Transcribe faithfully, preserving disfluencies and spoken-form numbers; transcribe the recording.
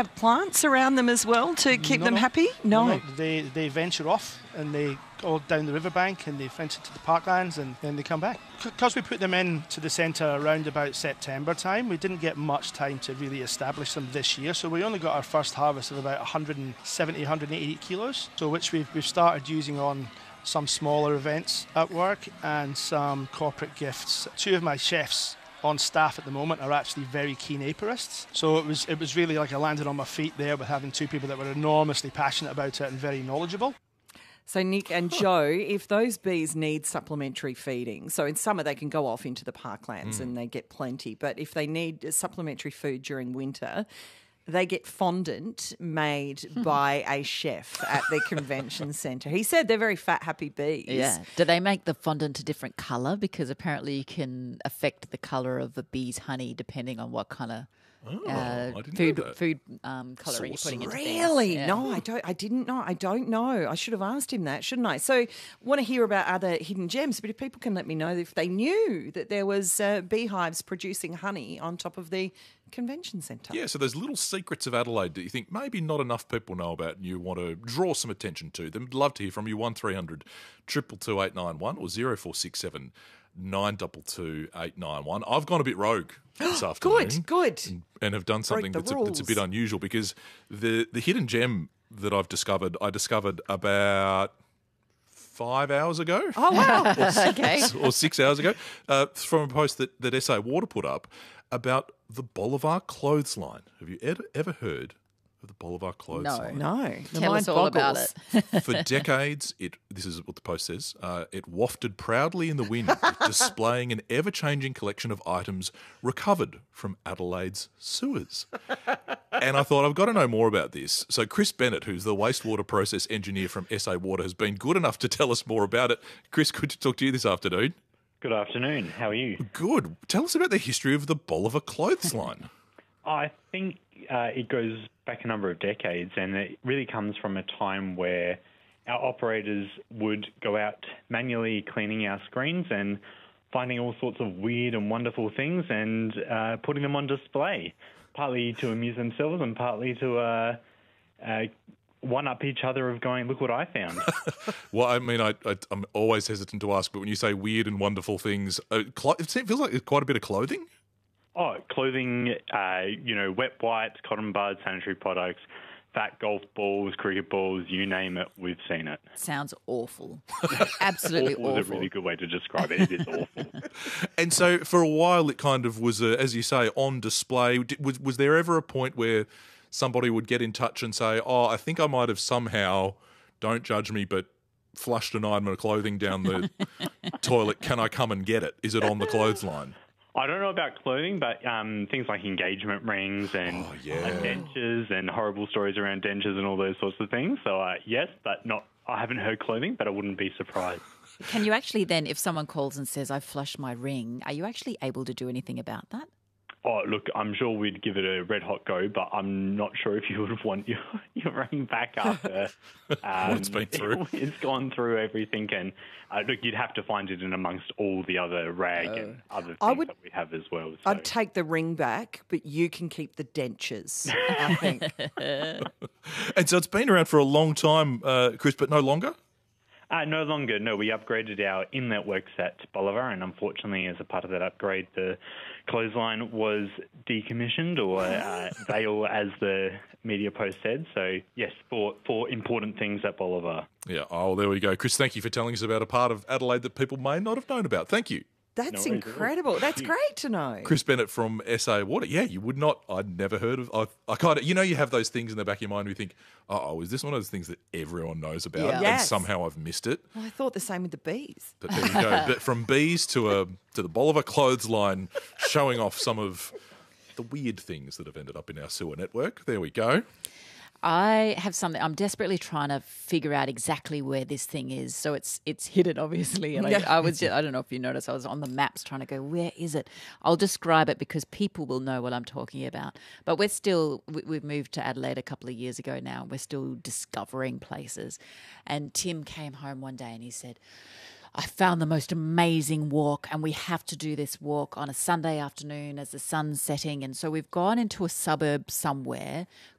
have plants around them as well to keep No, them no. happy? No. No, no. They, they venture off and they go down the riverbank and they venture to the parklands and then they come back. Because we put them into the centre around about September time, we didn't get much time to really establish them this year. So we only got our first harvest of about one hundred seventy, one hundred eighty kilos, so which we've, we've started using on some smaller events at work and some corporate gifts. Two of my chefs on staff at the moment are actually very keen aparists. So it was it was really like I landed on my feet there with having two people that were enormously passionate about it and very knowledgeable. So Nick and Joe, if those bees need supplementary feeding, so in summer they can go off into the parklands mm. and they get plenty, but if they need supplementary food during winter, they get fondant made by a chef at the convention centre. He said they're very fat, happy bees. Yeah. Do they make the fondant a different colour? Because apparently you can affect the colour of a bee's honey depending on what kind of Oh, uh, I didn't food know that. food um, colouring you're putting into things. Really? Yeah. No, I don't. I didn't know. I don't know. I should have asked him that, shouldn't I? So, want to hear about other hidden gems? But if people can let me know if they knew that there was uh, beehives producing honey on top of the convention centre. Yeah, so there's little secrets of Adelaide that you think maybe not enough people know about and you want to draw some attention to them. Love to hear from you. one three hundred two two two eight nine one or zero four six seven nine two two eight nine one. I've gone a bit rogue this afternoon. Good, good. And, and have done something the that's a, that's a bit rules. unusual because the, the hidden gem that I've discovered, I discovered about five hours ago. Oh, wow. or, Okay. or six hours ago, uh, from a post that, that S A Water put up about the Bolivar clothesline. Have you ever, ever heard of the Bolivar clothesline? No. The Tell mind us all about boggles. it. For decades, it this is what the post says, uh, it wafted proudly in the wind, displaying an ever-changing collection of items recovered from Adelaide's sewers. And I thought, I've got to know more about this. So Chris Bennett, who's the wastewater process engineer from S A Water, has been good enough to tell us more about it. Chris, good to talk to you this afternoon. Good afternoon. How are you? Good. Tell us about the history of the Bolivar clothesline. I think uh, it goes back a number of decades, and it really comes from a time where our operators would go out manually cleaning our screens and finding all sorts of weird and wonderful things and uh, putting them on display, partly to amuse themselves and partly to uh, uh, one-up each other of going, look what I found. Well, I mean, I, I, I'm always hesitant to ask, but when you say weird and wonderful things, uh, clo- it feels like it's quite a bit of clothing. Oh, clothing, uh, you know, wet wipes, cotton buds, sanitary products, fat golf balls, cricket balls, you name it, we've seen it. Sounds awful. Absolutely awful awful. is a really good way to describe it. It is awful. And so for a while it kind of was, uh, as you say, on display. Did, was, was there ever a point where somebody would get in touch and say, oh, I think I might have somehow, don't judge me, but flushed an item of clothing down the toilet. Can I come and get it? Is it on the clothesline? I don't know about clothing, but um, things like engagement rings and, Oh, yeah. and dentures and horrible stories around dentures and all those sorts of things. So, uh, yes, but not. I haven't heard clothing, but I wouldn't be surprised. Can you actually then, if someone calls and says, I've flushed my ring, are you actually able to do anything about that? Oh, look, I'm sure we'd give it a red-hot go, but I'm not sure if you would want your, your ring back after um, it's been through. It's gone through everything. And, uh, look, you'd have to find it in amongst all the other rag Oh. and other things I would- that we have as well. So. I'd take the ring back, but you can keep the dentures, I think. And so it's been around for a long time, uh, Chris, but no longer? Uh, no longer. No, we upgraded our inlet works at Bolivar, and unfortunately, as a part of that upgrade, the clothesline was decommissioned, or uh, Vale, as the media post said. So, yes, for, for important things at Bolivar. Yeah, oh, there we go. Chris, thank you for telling us about a part of Adelaide that people may not have known about. Thank you. That's No worries at all. incredible. That's great to know. Chris Bennett from S A Water. Yeah, you would not, I'd never heard of, I, I kind of, you know, you have those things in the back of your mind where you think, oh, is this one of those things that everyone knows about Yeah. and Yes. somehow I've missed it? Well, I thought the same with the bees. But there you go. But from bees to a to the Bolivar clothesline, showing off some of the weird things that have ended up in our sewer network. There we go. I have something. I'm desperately trying to figure out exactly where this thing is. So it's it's hidden, obviously. And Yeah. I, I was, just, I don't know if you noticed, I was on the maps trying to go, where is it? I'll describe it because people will know what I'm talking about. But we're still, we, we've moved to Adelaide a couple of years ago now. We're still discovering places. And Tim came home one day and he said, I found the most amazing walk, and we have to do this walk on a Sunday afternoon as the sun's setting. And so we've gone into a suburb somewhere